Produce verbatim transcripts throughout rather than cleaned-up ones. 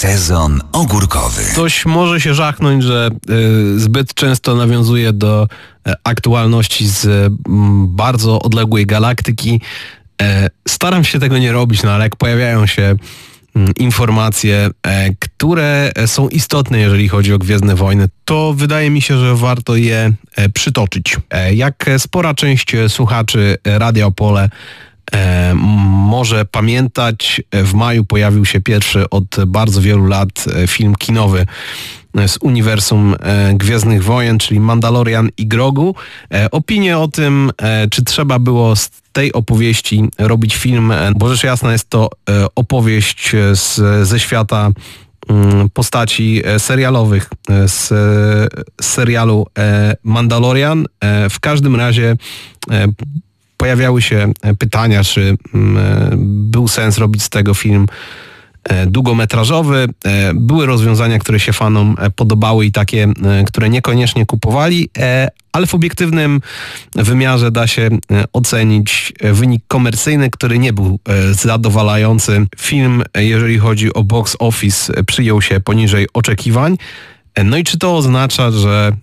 Sezon ogórkowy. Ktoś może się żachnąć, że y, zbyt często nawiązuje do y, aktualności z y, bardzo odległej galaktyki. Y, staram się tego nie robić, no ale jak pojawiają się y, informacje, y, które są istotne, jeżeli chodzi o Gwiezdne Wojny, to wydaje mi się, że warto je y, przytoczyć. Y, jak spora część słuchaczy Radia Opole E, może pamiętać, w maju pojawił się pierwszy od bardzo wielu lat film kinowy z uniwersum e, Gwiezdnych Wojen, czyli Mandalorian i Grogu. E, opinie o tym, e, czy trzeba było z tej opowieści robić film, e, bo rzecz jasna jest to e, opowieść z, ze świata m, postaci e, serialowych e, z, z serialu e, Mandalorian. E, w każdym razie e, pojawiały się pytania, czy był sens robić z tego film długometrażowy. Były rozwiązania, które się fanom podobały i takie, które niekoniecznie kupowali, ale w obiektywnym wymiarze da się ocenić wynik komercyjny, który nie był zadowalający. Film, jeżeli chodzi o box office, przyjął się poniżej oczekiwań. No i czy to oznacza, że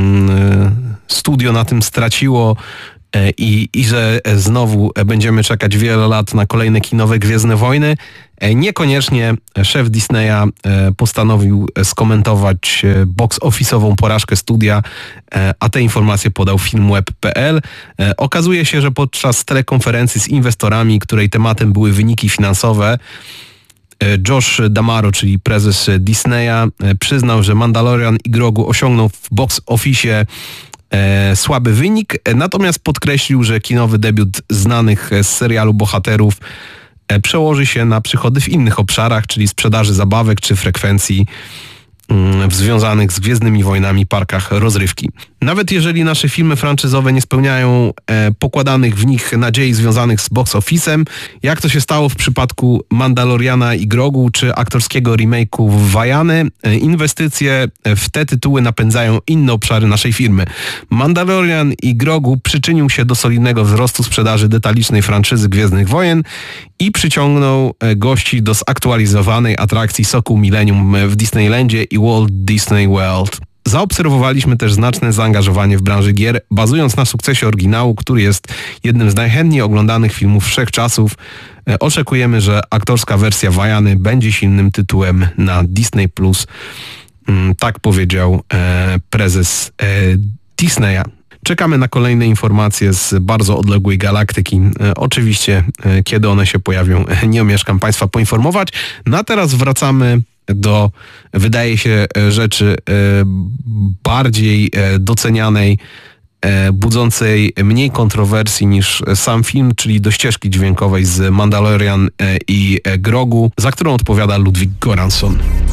studio na tym straciło I, i że znowu będziemy czekać wiele lat na kolejne kinowe Gwiezdne Wojny? Niekoniecznie. Szef Disneya postanowił skomentować box-office'ową porażkę studia, a te informacje podał filmweb kropka pe el. Okazuje się, że podczas telekonferencji z inwestorami, której tematem były wyniki finansowe, Josh D'Amaro, czyli prezes Disneya, przyznał, że Mandalorian i Grogu osiągnął w box office E, słaby wynik, natomiast podkreślił, że kinowy debiut znanych z serialu bohaterów e, przełoży się na przychody w innych obszarach, czyli sprzedaży zabawek czy frekwencji mm, związanych z Gwiezdnymi Wojnami, parkach rozrywki. Nawet jeżeli nasze filmy franczyzowe nie spełniają e, pokładanych w nich nadziei związanych z box office'em, jak to się stało w przypadku Mandaloriana i Grogu czy aktorskiego remake'u Wajany, e, inwestycje w te tytuły napędzają inne obszary naszej firmy. Mandalorian i Grogu przyczynił się do solidnego wzrostu sprzedaży detalicznej franczyzy Gwiezdnych Wojen i przyciągnął e, gości do zaktualizowanej atrakcji Sokół Millennium w Disneylandzie i Walt Disney World. Zaobserwowaliśmy też znaczne zaangażowanie w branży gier, bazując na sukcesie oryginału, który jest jednym z najchętniej oglądanych filmów wszechczasów. E, oczekujemy, że aktorska wersja Wajany będzie silnym tytułem na Disney plus. Mm, tak powiedział e, prezes e, Disneya. Czekamy na kolejne informacje z bardzo odległej galaktyki. E, oczywiście, e, kiedy one się pojawią, e, nie omieszkam Państwa poinformować. No a teraz wracamy do, wydaje się, rzeczy e, bardziej e, docenianej, e, budzącej mniej kontrowersji niż sam film, czyli do ścieżki dźwiękowej z Mandalorian e, i Grogu, za którą odpowiada Ludwig Göransson.